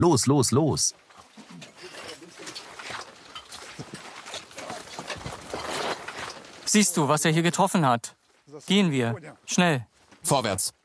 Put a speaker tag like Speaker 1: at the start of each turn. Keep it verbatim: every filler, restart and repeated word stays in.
Speaker 1: Los, los, los.
Speaker 2: Siehst du, was er hier getroffen hat? Gehen wir. Schnell.
Speaker 3: Vorwärts.